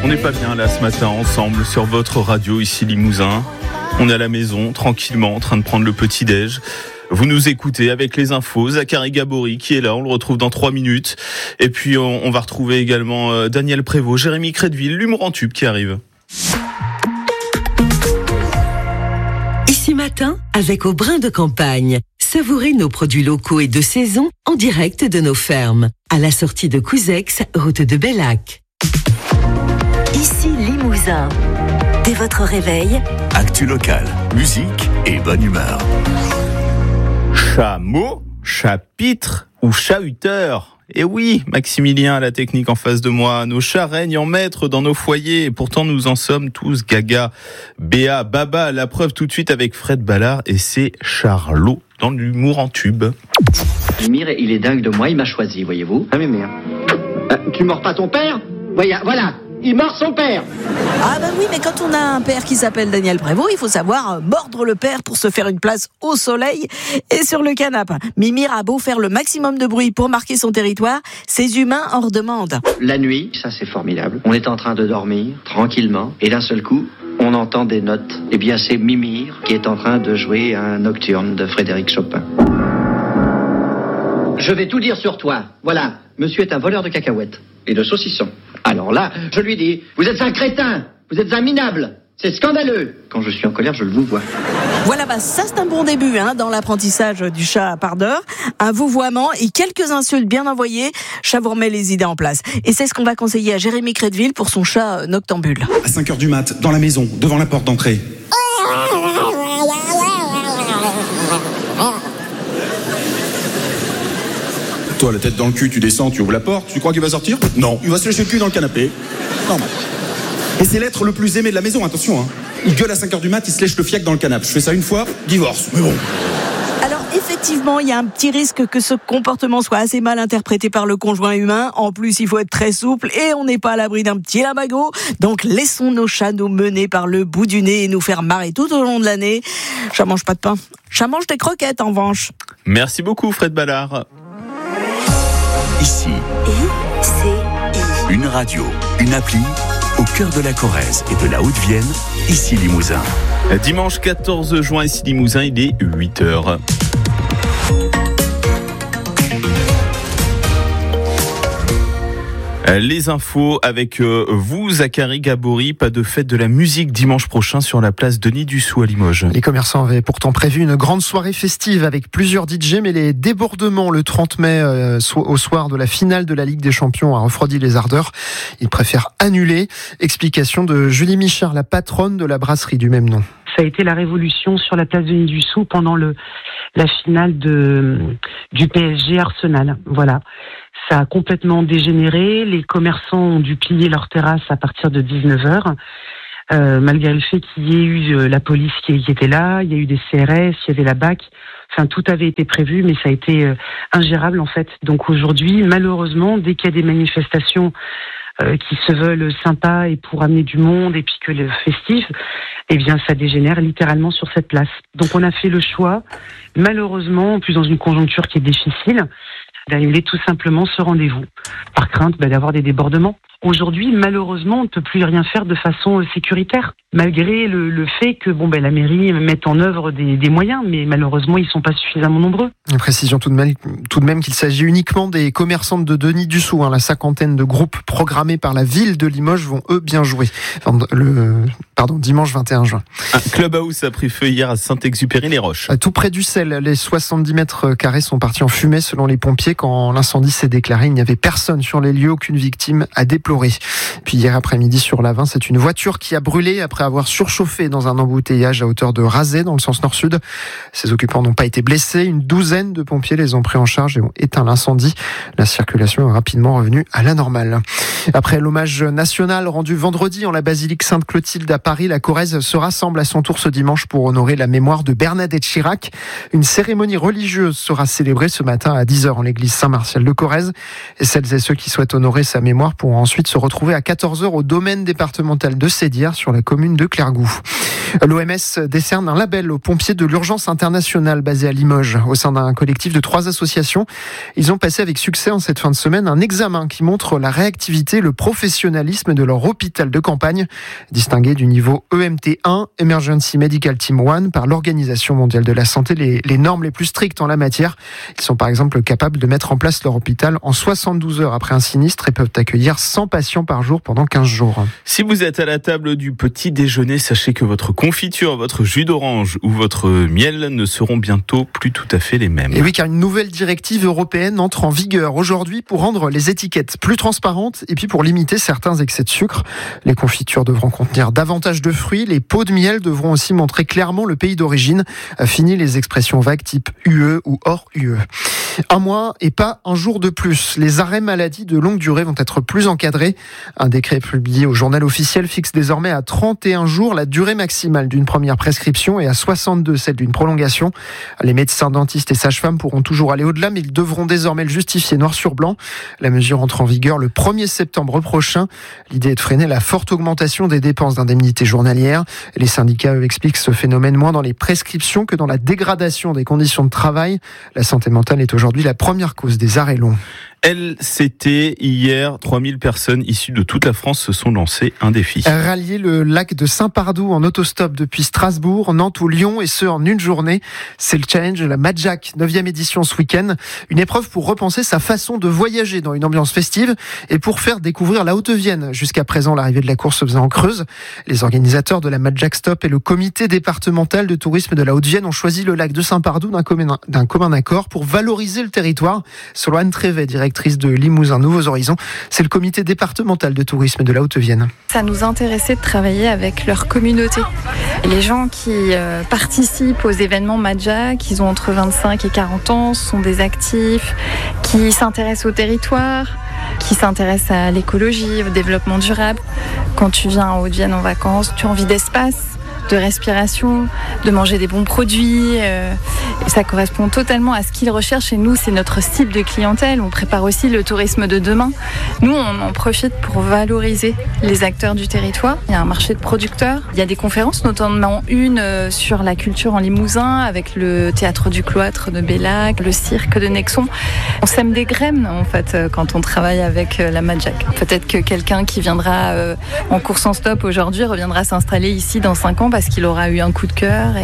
On n'est pas bien là ce matin ensemble sur votre radio ici Limousin. On est à la maison tranquillement en train de prendre le petit-déj. Vous nous écoutez avec les infos. Zachary Gabory qui est là, on le retrouve dans 3 minutes. Et puis on va retrouver également Daniel Prévost, Jérémy Crédville, l'humour en tube qui arrive. Ici matin, avec Au Brin de Campagne. Savourez nos produits locaux et de saison en direct de nos fermes. À la sortie de Couzex, route de Bellac. Ici Limousin. Dès votre réveil, actu locale, musique et bonne humeur. Chameau, chapitre ou chahuteur. Et oui, Maximilien a la technique en face de moi. Nos chats règnent en maître dans nos foyers. Et pourtant, nous en sommes tous gaga. Béa, Baba, la preuve tout de suite avec Fred Ballard et c'est Charlot dans l'humour en tube. Mimir, il est dingue de moi, il m'a choisi, voyez-vous. Ah, Mimir. Tu mords pas ton père ? Voilà, il mord son père. Ah bah oui, mais quand on a un père qui s'appelle Daniel Prévost, il faut savoir mordre le père pour se faire une place au soleil et sur le canapé. Mimir a beau faire le maximum de bruit pour marquer son territoire, ses humains en redemandent. La nuit, ça c'est formidable. On est en train de dormir, tranquillement, et d'un seul coup, on entend des notes. Eh bien, c'est Mimir qui est en train de jouer un nocturne de Frédéric Chopin. Je vais tout dire sur toi. Voilà, monsieur est un voleur de cacahuètes et de saucissons. Alors là, je lui dis, vous êtes un crétin, vous êtes un minable, c'est scandaleux. Quand je suis en colère, je le vous vois. Voilà, ça c'est un bon début dans l'apprentissage du chat à part d'heure. Un vouvoiement et quelques insultes bien envoyées, chat vous remet les idées en place. Et c'est ce qu'on va conseiller à Jérémy Crédville pour son chat noctambule. À 5h du mat, dans la maison, devant la porte d'entrée. Toi, la tête dans le cul, tu descends, tu ouvres la porte, tu crois qu'il va sortir ? Non, il va se lécher le cul dans le canapé. Normal. Et c'est l'être le plus aimé de la maison, attention. Il gueule à 5h du mat, il se lèche le fiac dans le canapé. Je fais ça une fois, divorce, mais bon. Alors effectivement, il y a un petit risque que ce comportement soit assez mal interprété par le conjoint humain. En plus, il faut être très souple et on n'est pas à l'abri d'un petit lamago. Donc laissons nos chats nous mener par le bout du nez et nous faire marrer tout au long de l'année. Chat mange pas de pain. Chat mange des croquettes en revanche. Merci beaucoup Fred Ballard. Ici, une radio, une appli, au cœur de la Corrèze et de la Haute-Vienne, ici Limousin. Dimanche 14 juin, ici Limousin, il est 8h. Les infos avec vous, Zachary Gabory. Pas de fête de la musique dimanche prochain sur la place Denis Dussou à Limoges. Les commerçants avaient pourtant prévu une grande soirée festive avec plusieurs DJ, mais les débordements le 30 mai au soir de la finale de la Ligue des Champions a refroidi les ardeurs. Ils préfèrent annuler. Explication de Julie Michard, la patronne de la brasserie du même nom. Ça a été la révolution sur la place Denis Dussou pendant la finale du PSG Arsenal. Voilà. Ça a complètement dégénéré. Les commerçants ont dû plier leurs terrasses à partir de 19h. Malgré le fait qu'il y ait eu la police qui était là, il y a eu des CRS, il y avait la BAC. Enfin, tout avait été prévu, mais ça a été ingérable en fait. Donc aujourd'hui, malheureusement, dès qu'il y a des manifestations qui se veulent sympas et pour amener du monde et puis que le festif, eh bien ça dégénère littéralement sur cette place. Donc on a fait le choix, malheureusement, en plus dans une conjoncture qui est difficile, d'annuler tout simplement ce rendez-vous, par crainte d'avoir des débordements. Aujourd'hui, malheureusement, on ne peut plus rien faire de façon sécuritaire, malgré le fait que la mairie mette en œuvre des moyens, mais malheureusement, ils ne sont pas suffisamment nombreux. Une précision tout de même qu'il s'agit uniquement des commerçants de Denis Dussou. La 50aine de groupes programmés par la ville de Limoges vont eux bien jouer. Dimanche 21 juin. Un clubhouse a pris feu hier à Saint-Exupéry-les-Roches. Tout près du sel, les 70 mètres carrés sont partis en fumée selon les pompiers. Quand l'incendie s'est déclaré, il n'y avait personne sur les lieux, aucune victime à déplorer. Puis hier après-midi sur l'A20, c'est une voiture qui a brûlé après avoir surchauffé dans un embouteillage à hauteur de Razé dans le sens nord-sud. Ses occupants n'ont pas été blessés. Une douzaine de pompiers les ont pris en charge et ont éteint l'incendie. La circulation est rapidement revenue à la normale. Après l'hommage national rendu vendredi en la basilique Sainte-Clotilde à Paris, la Corrèze se rassemble à son tour ce dimanche pour honorer la mémoire de Bernadette Chirac. Une cérémonie religieuse sera célébrée ce matin à 10h en l'église Saint-Martial de Corrèze. Et celles et ceux qui souhaitent honorer sa mémoire pourront ensuite se retrouver à 14h au domaine départemental de Sédières sur la commune de Clergoux. L'OMS décerne un label aux pompiers de l'urgence internationale basé à Limoges. Au sein d'un collectif de 3 associations, ils ont passé avec succès en cette fin de semaine un examen qui montre la réactivité et le professionnalisme de leur hôpital de campagne, distingué du niveau EMT1, Emergency Medical Team 1, par l'Organisation mondiale de la santé, les normes les plus strictes en la matière. Ils sont par exemple capables de mettre en place leur hôpital en 72 heures après un sinistre et peuvent accueillir 100 patients par jour pendant 15 jours. Si vous êtes à la table du petit déjeuner, sachez que votre confiture, votre jus d'orange ou votre miel ne seront bientôt plus tout à fait les mêmes. Et oui, car une nouvelle directive européenne entre en vigueur aujourd'hui pour rendre les étiquettes plus transparentes et puis pour limiter certains excès de sucre. Les confitures devront contenir davantage de fruits. Les pots de miel devront aussi montrer clairement le pays d'origine. Fini les expressions vagues type UE ou hors UE. Un mois et pas un jour de plus. Les arrêts maladie de longue durée vont être plus encadrés. Un décret publié au journal officiel fixe désormais à 31 jours la durée maximale d'une première prescription et à 62 celle d'une prolongation. Les médecins, dentistes et sages-femmes pourront toujours aller au-delà, mais ils devront désormais le justifier noir sur blanc. La mesure entre en vigueur le 1er septembre prochain. L'idée est de freiner la forte augmentation des dépenses d'indemnité journalière. Les syndicats, eux, expliquent ce phénomène moins dans les prescriptions que dans la dégradation des conditions de travail. La santé mentale est aujourd'hui la première cause des arrêts longs. LCT, hier, 3000 personnes issues de toute la France se sont lancées un défi. Rallier le lac de Saint-Pardoux en autostop depuis Strasbourg, Nantes ou Lyon, et ce en une journée. C'est le challenge de la Madjack, 9e édition ce week-end. Une épreuve pour repenser sa façon de voyager dans une ambiance festive et pour faire découvrir la Haute-Vienne. Jusqu'à présent, l'arrivée de la course se faisait en Creuse. Les organisateurs de la Madjack Stop et le comité départemental de tourisme de la Haute-Vienne ont choisi le lac de Saint-Pardoux d'un commun accord pour valoriser le territoire. Selon Anne Trévet, directrice de Limousin Nouveaux Horizons, c'est le comité départemental de tourisme de la Haute-Vienne. Ça nous intéressait de travailler avec leur communauté. Les gens qui participent aux événements Madjack, ils ont entre 25 et 40 ans, sont des actifs qui s'intéressent au territoire, qui s'intéressent à l'écologie, au développement durable. Quand tu viens en Haute-Vienne en vacances, tu as envie d'espace, de respiration, de manger des bons produits. Ça correspond totalement à ce qu'ils recherchent et nous, c'est notre cible de clientèle. On prépare aussi le tourisme de demain. Nous, on en profite pour valoriser les acteurs du territoire. Il y a un marché de producteurs. Il y a des conférences, notamment une sur la culture en Limousin avec le théâtre du Cloître de Bellac, le cirque de Nexon. On sème des graines, en fait, quand on travaille avec la Madjack. Peut-être que quelqu'un qui viendra en course en stop aujourd'hui reviendra s'installer ici dans 5 ans parce qu'il aura eu un coup de cœur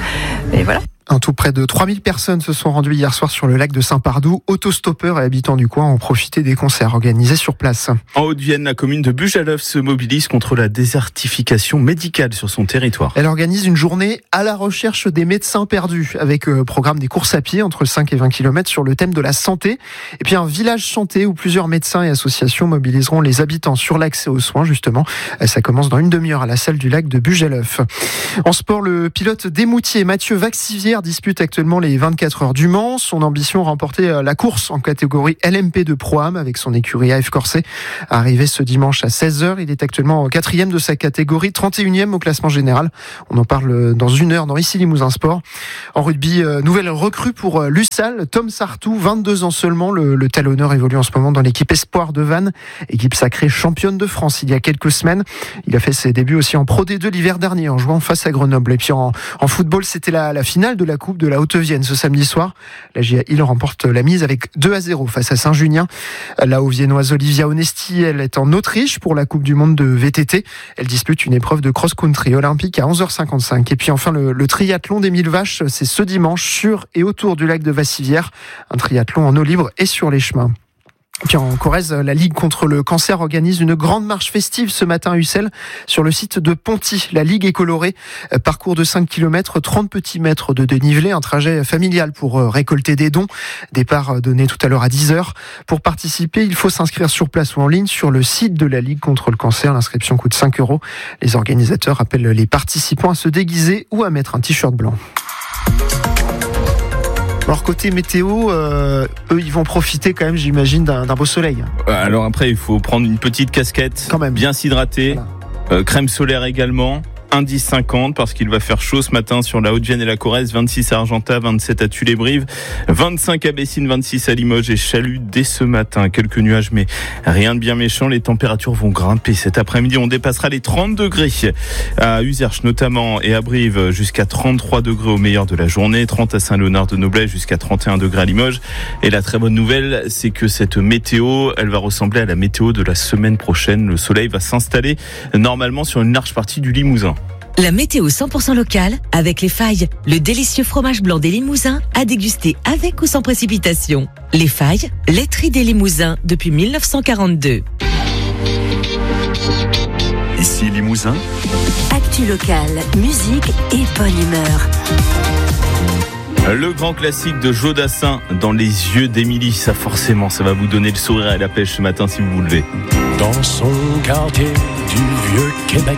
et voilà. Un tout près de 3000 personnes se sont rendues hier soir sur le lac de Saint-Pardoux. Autostoppeurs et habitants du coin ont profité des concerts organisés sur place. En Haute-Vienne, la commune de Bugaleuf se mobilise contre la désertification médicale sur son territoire. Elle organise une journée à la recherche des médecins perdus avec programme des courses à pied entre 5 et 20 km sur le thème de la santé. Et puis un village santé où plusieurs médecins et associations mobiliseront les habitants sur l'accès aux soins justement. Ça commence dans une demi-heure à la salle du lac de Bugaleuf. En sport, le pilote d'émoutier Mathieu Vaxivière dispute actuellement les 24 heures du Mans. Son ambition, remporter la course en catégorie LMP de Pro-Am avec son écurie AF Corset. Arrivé ce dimanche à 16h, il est actuellement 4e de sa catégorie, 31e au classement général. On en parle dans une heure dans Ici Limousin Sport. En rugby, nouvelle recrue pour l'USAL, Tom Sartou, 22 ans seulement. Le talonneur évolue en ce moment dans l'équipe Espoir de Vannes, équipe sacrée championne de France il y a quelques semaines. Il a fait ses débuts aussi en Pro D2 l'hiver dernier en jouant face à Grenoble. Et puis en football, c'était la finale de la Coupe de la Haute-Vienne ce samedi soir. La GA Hill remporte la mise avec 2-0 face à Saint-Junien. La Haut-Viennoise Olivia Onesti, elle est en Autriche pour la Coupe du Monde de VTT. Elle dispute une épreuve de cross-country olympique à 11h55. Et puis enfin le triathlon des 1000 vaches, c'est ce dimanche sur et autour du lac de Vassivière. Un triathlon en eau libre et sur les chemins. Puis en Corrèze, la Ligue contre le cancer organise une grande marche festive ce matin à Ussel sur le site de Ponty. La Ligue est colorée. Parcours de 5 km, 30 petits mètres de dénivelé, un trajet familial pour récolter des dons. Départ donné tout à l'heure à 10h. Pour participer, il faut s'inscrire sur place ou en ligne sur le site de la Ligue contre le cancer. L'inscription coûte 5 €. Les organisateurs appellent les participants à se déguiser ou à mettre un t-shirt blanc. Alors côté météo, eux ils vont profiter quand même, j'imagine, d'un beau soleil. Alors après il faut prendre une petite casquette, quand même, bien s'hydrater. Voilà. Crème solaire également. Indice 50 parce qu'il va faire chaud ce matin sur la Haute-Vienne et la Corrèze, 26 à Argentat, 27 à Tulle-et-Brive, 25 à Bessines, 26 à Limoges et Chalut dès ce matin. Quelques nuages mais rien de bien méchant, les températures vont grimper cet après-midi, on dépassera les 30 degrés à Uzerche notamment et à Brive jusqu'à 33 degrés au meilleur de la journée, 30 à Saint-Léonard-de-Noblet jusqu'à 31 degrés à Limoges. Et la très bonne nouvelle, c'est que cette météo, elle va ressembler à la météo de la semaine prochaine. Le soleil va s'installer normalement sur une large partie du Limousin. La météo 100% locale avec Les Failles, le délicieux fromage blanc des Limousins à déguster avec ou sans précipitation. Les Failles, laiterie des Limousins depuis 1942. Ici Limousin. Actu locale, musique et bonne humeur. Le grand classique de Jodassin, Dans les yeux d'Émilie, ça forcément, ça va vous donner le sourire à la pêche ce matin si vous vous levez. Dans son quartier du vieux Québec,